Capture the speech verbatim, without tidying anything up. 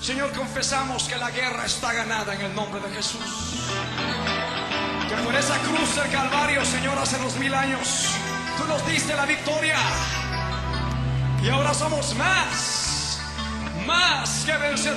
Señor, confesamos que la guerra está ganada en el nombre de Jesús. Que por esa cruz del Calvario, Señor, hace dos mil años, tú nos diste la victoria. Y ahora somos más, más que vencedores.